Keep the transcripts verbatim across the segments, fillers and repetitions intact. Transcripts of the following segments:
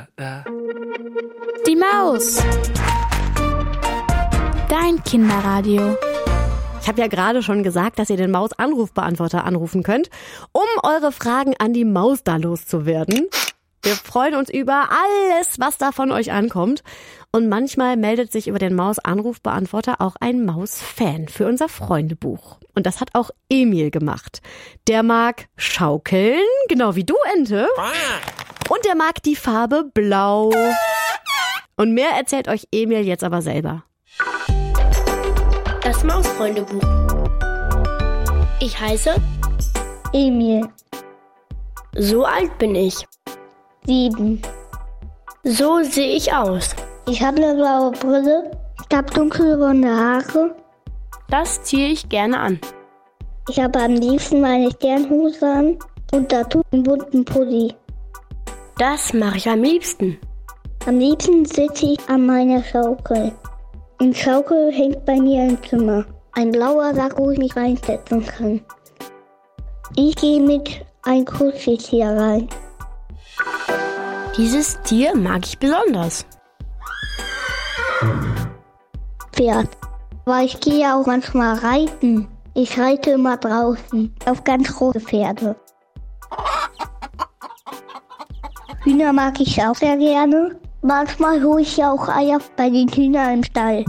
da, da. Die Maus. Dein Kinderradio. Ich habe ja gerade schon gesagt, dass ihr den Maus-Anrufbeantworter anrufen könnt, um eure Fragen an die Maus da loszuwerden. Wir freuen uns über alles, was da von euch ankommt. Und manchmal meldet sich über den Maus-Anrufbeantworter auch ein Maus-Fan für unser Freundebuch. Und das hat auch Emil gemacht. Der mag schaukeln, genau wie du, Ente. Und der mag die Farbe Blau. Und mehr erzählt euch Emil jetzt aber selber. Das Mausfreundebuch. Ich heiße Emil. So alt bin ich. Sieben. So sehe ich aus. Ich habe eine blaue Brille. Ich habe dunkelblonde Haare. Das ziehe ich gerne an. Ich habe am liebsten meine Sternhose an und dazu einen bunten Pulli. Das mache ich am liebsten. Am liebsten sitze ich an meiner Schaukel. Eine Schaukel hängt bei mir im Zimmer. Ein blauer Sack, wo ich mich reinsetzen kann. Ich gehe mit einem Kuscheltier rein. Dieses Tier mag ich besonders. Pferd. Aber ich gehe auch manchmal reiten. Ich reite immer draußen auf ganz große Pferde. Hühner mag ich auch sehr gerne. Manchmal hole ich ja auch Eier bei den Hühnern im Stall.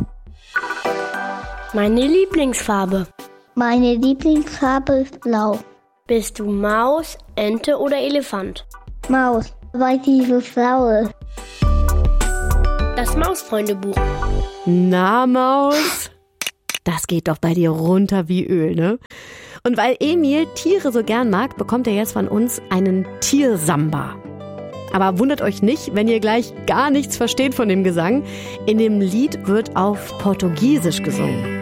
Meine Lieblingsfarbe. Meine Lieblingsfarbe ist blau. Bist du Maus, Ente oder Elefant? Maus, weil die so schlau ist. Das Mausfreundebuch. Na, Maus? Das geht doch bei dir runter wie Öl, ne? Und weil Emil Tiere so gern mag, bekommt er jetzt von uns einen Tiersamba. Aber wundert euch nicht, wenn ihr gleich gar nichts versteht von dem Gesang. In dem Lied wird auf Portugiesisch gesungen.